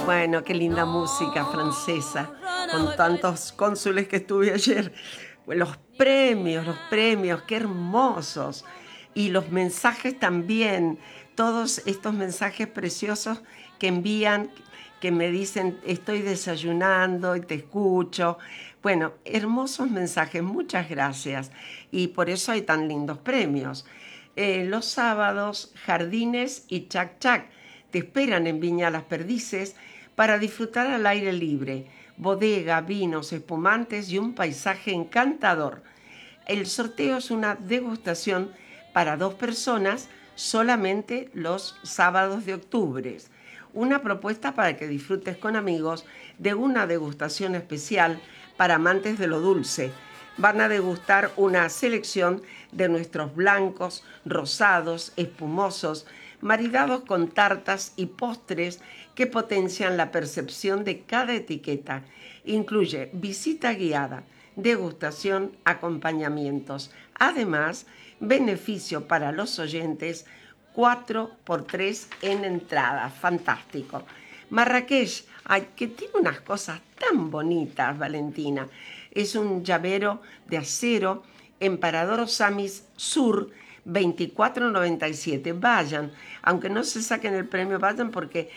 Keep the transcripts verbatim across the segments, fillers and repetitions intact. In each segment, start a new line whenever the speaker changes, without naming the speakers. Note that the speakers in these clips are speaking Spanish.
Bueno, qué linda música francesa, con tantos cónsules que estuve ayer. Los premios, los premios, qué hermosos. Y los mensajes también, todos estos mensajes preciosos que envían, que me dicen, estoy desayunando y te escucho. Bueno, hermosos mensajes, muchas gracias. Y por eso hay tan lindos premios. Eh, los sábados, Jardines y Chac Chac te esperan en Viña Las Perdices para disfrutar al aire libre. Bodega, vinos, espumantes y un paisaje encantador. El sorteo es una degustación para dos personas solamente los sábados de octubre. Una propuesta para que disfrutes con amigos de una degustación especial para amantes de lo dulce. Van a degustar una selección de nuestros blancos, rosados, espumosos, maridados con tartas y postres que potencian la percepción de cada etiqueta. Incluye visita guiada, degustación, acompañamientos. Además, beneficio para los oyentes, cuatro por tres en entrada. Fantástico. Marrakech, ay, que tiene unas cosas tan bonitas, Valentina. Es un llavero de acero, Emperador Osamis Sur, veinticuatro noventa y siete. Vayan, aunque no se saquen el premio, vayan porque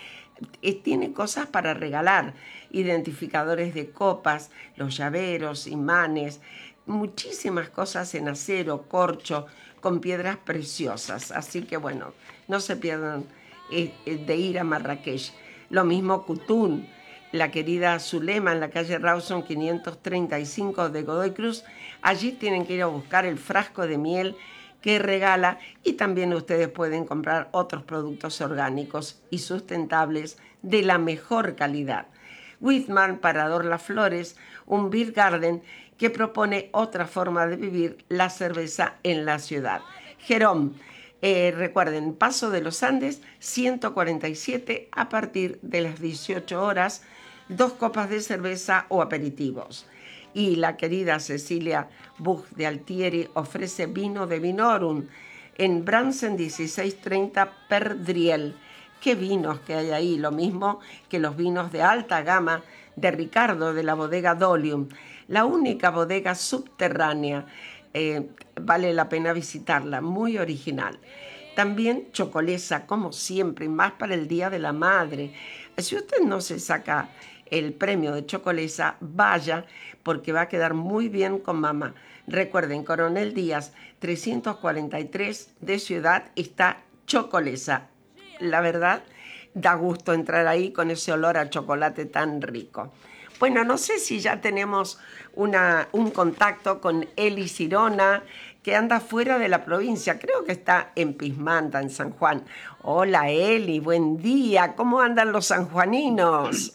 tiene cosas para regalar, identificadores de copas, los llaveros, imanes, muchísimas cosas en acero, corcho, con piedras preciosas. Así que bueno, no se pierdan eh, de ir a Marrakech. Lo mismo Cutún, la querida Zulema en la calle Rawson quinientos treinta y cinco de Godoy Cruz. Allí tienen que ir a buscar el frasco de miel que regala y también ustedes pueden comprar otros productos orgánicos y sustentables de la mejor calidad. Whitman, Parador Las Flores, un beer garden que propone otra forma de vivir la cerveza en la ciudad. Jerome, eh, recuerden, Paso de los Andes, ciento cuarenta y siete, a partir de las dieciocho horas, dos copas de cerveza o aperitivos. Y la querida Cecilia Bug de Altieri ofrece vino de Vinorum en Bransen dieciséis treinta Perdriel. Qué vinos que hay ahí, lo mismo que los vinos de alta gama de Ricardo de la bodega Dolium, la única bodega subterránea. Eh, vale la pena visitarla, muy original. También Chocolesa, como siempre, más para el Día de la Madre. Si usted no se saca el premio de Chocolesa, vaya, porque va a quedar muy bien con mamá. Recuerden, Coronel Díaz, trescientos cuarenta y tres de Ciudad, está Chocolesa. La verdad, da gusto entrar ahí con ese olor a chocolate tan rico. Bueno, no sé si ya tenemos una, un contacto con Eli Sirona, que anda fuera de la provincia. Creo que está en Pismanta, en San Juan. Hola, Eli, buen día. ¿Cómo andan los sanjuaninos?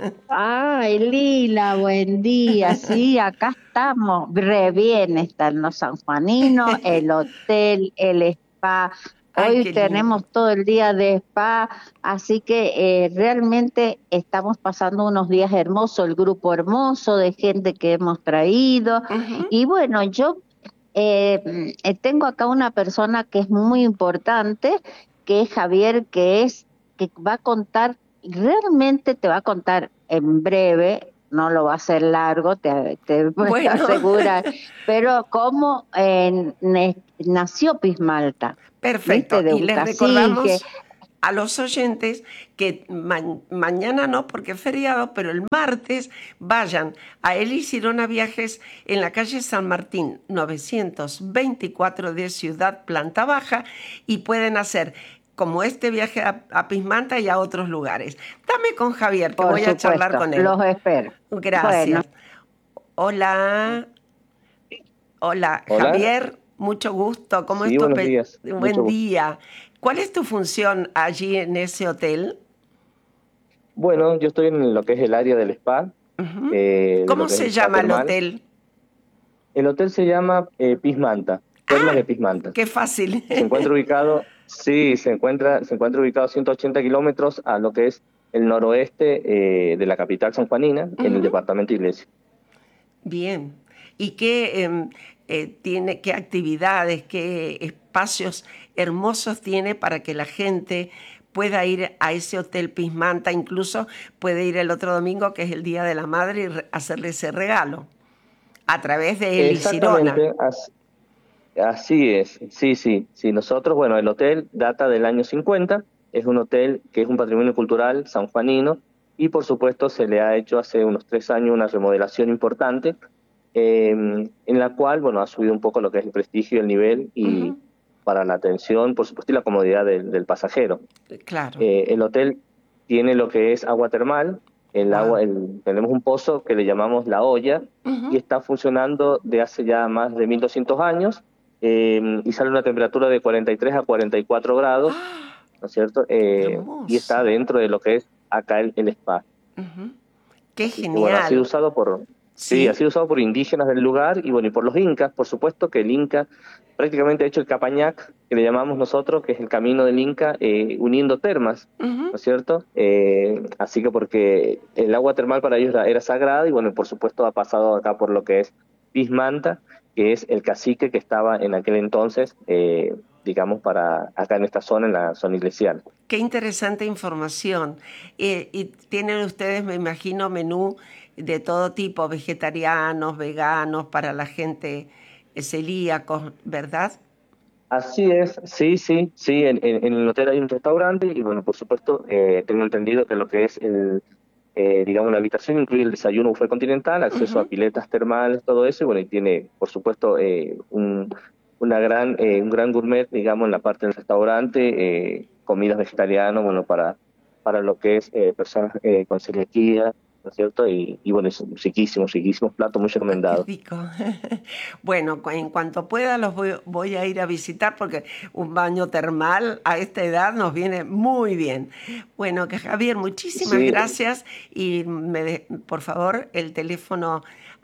Ay, Lila, buen día. Sí, acá estamos. Re bien están los sanjuaninos, el hotel, el spa.
Ay,
Hoy
qué lindo.
tenemos todo el día de spa, así que eh, realmente estamos pasando unos días hermosos, el grupo hermoso de gente que hemos traído.
Uh-huh.
Y bueno, yo eh, eh, tengo acá una persona que es muy importante, que es Javier, que es, que va a contar, realmente te va a contar en breve, no lo va a hacer largo, te, te puedo
Bueno,
asegurar, pero cómo eh, ne- nació Pismalta,
perfecto.
¿viste? De
Y
un
les
cacique.
recordamos a los oyentes que ma mañana no, porque es feriado, pero el martes vayan a Eli Sirona Viajes en la calle San Martín, novecientos veinticuatro de Ciudad, planta baja, y pueden hacer como este viaje a, a Pismanta y a otros lugares. Dame con Javier, que
Por
voy a charlar
supuesto,
con él.
los espero. Bueno,
Gracias. Hola, hola,
Hola,
Javier, mucho gusto. ¿Cómo es
sí,
tu
buenos
ape-
días, mucho
Buen
gusto.
día. ¿Cuál es tu función allí en ese hotel?
Bueno, yo estoy en lo que es el área del spa,
Ujú.
eh, de lo
¿Cómo
que es el
se
spa
llama el
termal.
hotel?
El hotel se llama eh, Pismanta, Termas de
Ah,
Pismanta.
qué fácil.
Se encuentra ubicado, sí, se encuentra, se encuentra ubicado a ciento ochenta kilómetros a lo que es el noroeste eh, de la capital sanjuanina, en el
Ujú.
departamento Iglesia.
Bien. ¿Y qué em, eh, tiene, qué actividades, qué espacios hermosos tiene para que la gente pueda ir a ese Hotel Pismanta, incluso puede ir el otro domingo, que es el Día de la Madre, y re- hacerle ese regalo a través de Eli Sirona.
Exactamente, as- así es, sí, sí, sí. Nosotros, bueno, el hotel data del año cincuenta, es un hotel que es un patrimonio cultural sanjuanino y por supuesto se le ha hecho hace unos tres años una remodelación importante, eh, en la cual, bueno, ha subido un poco lo que es el prestigio, el nivel y
Ujú,
para la atención, por supuesto, y la comodidad del, del pasajero.
claro.
Eh, el hotel tiene lo que es agua termal, el
Wow.
agua, el- tenemos un pozo que le llamamos La Olla y está funcionando de hace ya más de mil doscientos años, eh, y sale una temperatura de cuarenta y tres a cuarenta y cuatro grados,
¡Ah!
¿no es cierto? Eh, y está
Hermoso.
dentro de lo que es acá el, el spa.
Ujú. Qué
Así que bueno, ha sido
genial.
usado por, sí, ha
Sí.
sido usado por indígenas del lugar y bueno, y por los incas, por supuesto que el inca prácticamente ha hecho el Capañac, que le llamamos nosotros, que es el camino del inca, eh, uniendo termas,
Ujú.
¿no es cierto? Eh, así que porque el agua termal para ellos era, era sagrada y bueno, por supuesto ha pasado acá por lo que es Pismanta, que es el cacique que estaba en aquel entonces, eh, digamos, para acá en esta zona, en la zona iglesiana.
Qué interesante información. Eh, y tienen ustedes, me imagino, menú de todo tipo, vegetarianos, veganos, para la gente eh, celíacos, ¿verdad?
Así es, sí, sí, sí, en, en- en el hotel hay un restaurante y bueno, por supuesto, eh, tengo entendido que lo que es el, eh, digamos, la habitación incluye el desayuno buffet continental, acceso a
Ujú.
piletas termales, todo eso, y bueno, y tiene, por supuesto, eh, un, una gran, eh, un gran gourmet, digamos, en la parte del restaurante, eh, comidas vegetarianas, bueno, para, para lo que es eh, personas eh, con celiaquía, ¿no es cierto? Y, y bueno, es riquísimos, riquísimos platos muy
Ay, qué
recomendados.
rico. Bueno, cu- en cuanto pueda los voy, voy a ir a visitar porque un baño termal a esta edad nos viene muy bien. Bueno, que Javier, muchísimas
Sí,
gracias y me de- por favor el teléfono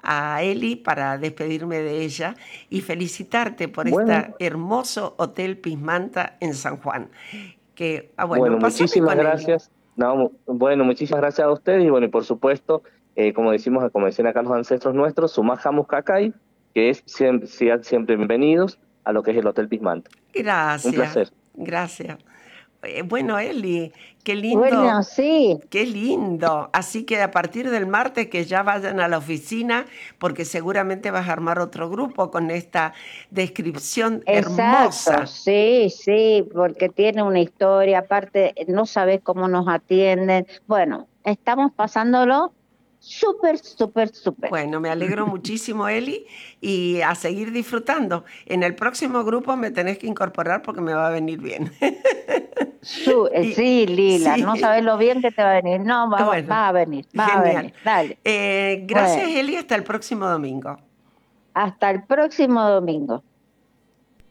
a Eli para despedirme de ella y felicitarte por este
bueno.
hermoso Hotel Pismanta en San Juan. Que, ah, bueno,
Bueno,
pásame
muchísimas
con Eli.
gracias. No, mu- bueno, muchísimas gracias a ustedes y bueno, y por supuesto, eh, como decimos, como decían acá los ancestros nuestros, Sumajamus Cacay, que es siempre, sean siempre bienvenidos a lo que es el Hotel Pismanta. Un
Gracias,
placer.
gracias. Eh, bueno, Eli, qué lindo,
Bueno, sí,
qué lindo. Así que a partir del martes que ya vayan a la oficina, porque seguramente vas a armar otro grupo con esta descripción
exacto,
hermosa.
sí, sí, porque tiene una historia, aparte no sabes cómo nos atienden. Bueno, estamos pasándolo súper, súper, súper.
Bueno, me alegro muchísimo, Eli, y a seguir disfrutando. En el próximo grupo me tenés que incorporar porque me va a venir bien.
Su- eh,
Y
sí, Lila, no
sí,
sabes lo bien que te va a venir. No, va, va
bueno,
va a venir, va a
genial.
venir. Dale.
Eh, gracias,
Bueno,
Eli, hasta el próximo domingo.
hasta el próximo domingo.